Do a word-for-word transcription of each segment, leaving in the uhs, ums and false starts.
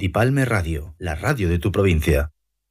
Mentipalme Radio, la radio de tu provincia.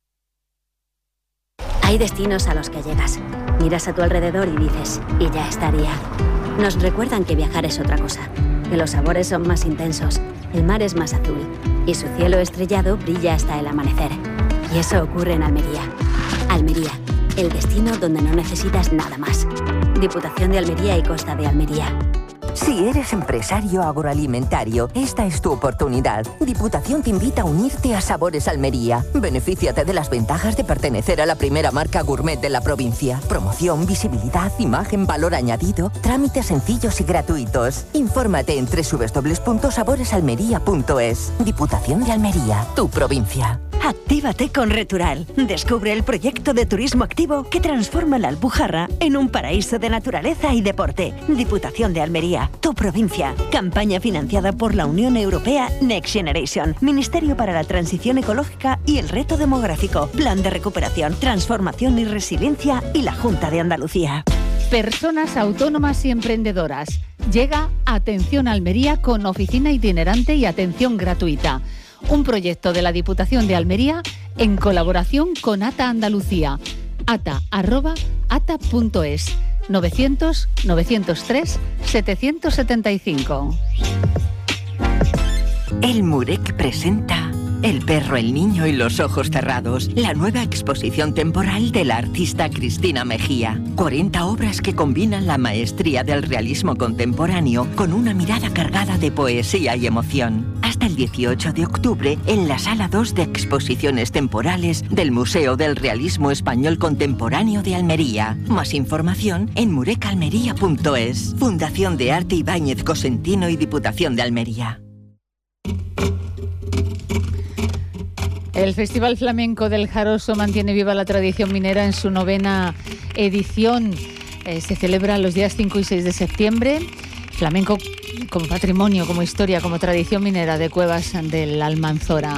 Hay destinos a los que llegas, miras a tu alrededor y dices, y ya estaría. Nos recuerdan que viajar es otra cosa, que los sabores son más intensos, el mar es más azul y su cielo estrellado brilla hasta el amanecer. Y eso ocurre en Almería. Almería, el destino donde no necesitas nada más. Diputación de Almería y Costa de Almería. Si eres empresario agroalimentario, esta es tu oportunidad. Diputación te invita a unirte a Sabores Almería. Benefíciate de las ventajas de pertenecer a la primera marca gourmet de la provincia. Promoción, visibilidad, imagen, valor añadido, trámites sencillos y gratuitos. Infórmate en doble u doble u doble u punto sabores almería punto es. Diputación de Almería, tu provincia. Actívate con Retural. Descubre el proyecto de turismo activo que transforma la Alpujarra en un paraíso de naturaleza y deporte. Diputación de Almería, tu provincia. Campaña financiada por la Unión Europea Next Generation, Ministerio para la Transición Ecológica y el Reto Demográfico, Plan de Recuperación, Transformación y Resiliencia y la Junta de Andalucía. Personas autónomas y emprendedoras. Llega Atención Almería con oficina itinerante y atención gratuita. Un proyecto de la Diputación de Almería en colaboración con ATA Andalucía. ata arroba ata punto es. novecientos novecientos tres setecientos setenta y cinco. El Murek presenta El perro, el niño y los ojos cerrados, la nueva exposición temporal de la artista Cristina Mejía. cuarenta obras que combinan la maestría del realismo contemporáneo con una mirada cargada de poesía y emoción. Hasta el dieciocho de octubre en la Sala dos de Exposiciones Temporales del Museo del Realismo Español Contemporáneo de Almería. Más información en murecalmería punto es. Fundación de Arte Ibáñez Cosentino y Diputación de Almería. El Festival Flamenco del Jaroso mantiene viva la tradición minera en su novena edición. Eh, se celebra los días cinco y seis de septiembre. Flamenco como patrimonio, como historia, como tradición minera de Cuevas del Almanzora.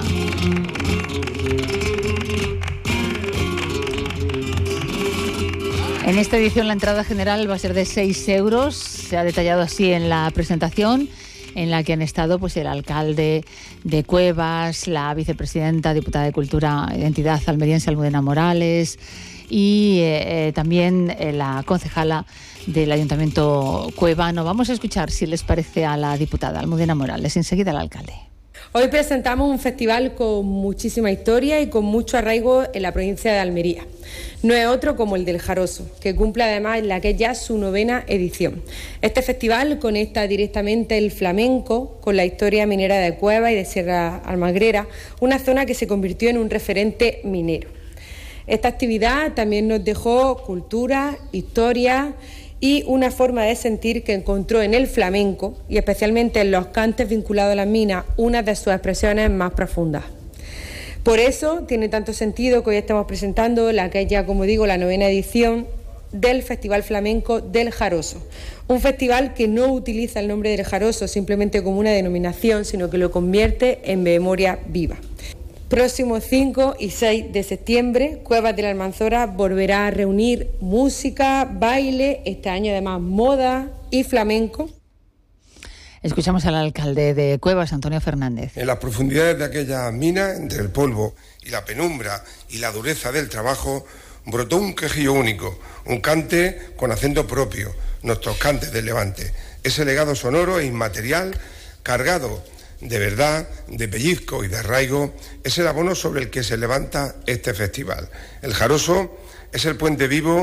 En esta edición la entrada general va a ser de seis euros. Se ha detallado así en la presentación, en la que han estado pues el alcalde de Cuevas, la vicepresidenta, diputada de Cultura, Identidad almeriense Almudena Morales y eh, también eh, la concejala del Ayuntamiento cuevano. Vamos a escuchar si les parece a la diputada Almudena Morales. Enseguida el alcalde. Hoy presentamos un festival con muchísima historia y con mucho arraigo en la provincia de Almería. No es otro como el del Jaroso, que cumple además en la que es ya su novena edición. Este festival conecta directamente el flamenco con la historia minera de Cuevas y de Sierra Almagrera, una zona que se convirtió en un referente minero. Esta actividad también nos dejó cultura, historia y una forma de sentir que encontró en el flamenco, y especialmente en los cantes vinculados a las minas, una de sus expresiones más profundas. Por eso tiene tanto sentido que hoy estamos presentando la que es ya, como digo, la novena edición del Festival Flamenco del Jaroso. Un festival que no utiliza el nombre del Jaroso simplemente como una denominación, sino que lo convierte en memoria viva. Próximos cinco y seis de septiembre, Cuevas de la Almanzora volverá a reunir música, baile, este año además moda y flamenco. Escuchamos al alcalde de Cuevas, Antonio Fernández. En las profundidades de aquella mina, entre el polvo y la penumbra y la dureza del trabajo, brotó un quejío único, un cante con acento propio, nuestros cantes del Levante. Ese legado sonoro e inmaterial, cargado de verdad, de pellizco y de arraigo, es el abono sobre el que se levanta este festival. El Jaroso es el puente vivo